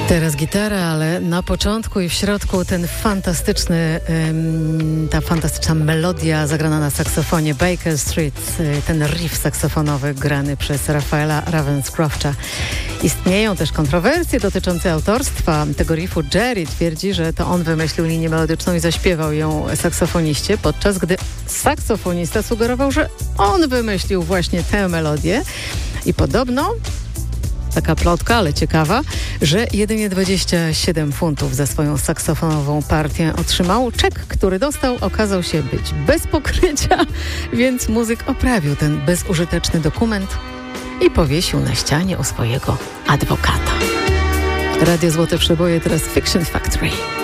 Teraz gitara, ale na początku i w środku ta fantastyczna melodia zagrana na saksofonie Baker Street, ten riff saksofonowy grany przez Rafaela Ravenscrofta. Istnieją też kontrowersje dotyczące autorstwa tego riffu. Jerry twierdzi, że to on wymyślił linię melodyczną i zaśpiewał ją saksofoniście, podczas gdy saksofonista sugerował, że on wymyślił właśnie tę melodię i podobno taka plotka, ale ciekawa, że jedynie 27 funtów za swoją saksofonową partię otrzymał. Czek, który dostał, okazał się być bez pokrycia, więc muzyk oprawił ten bezużyteczny dokument i powiesił na ścianie u swojego adwokata. Radio Złote Przeboje, teraz Fiction Factory.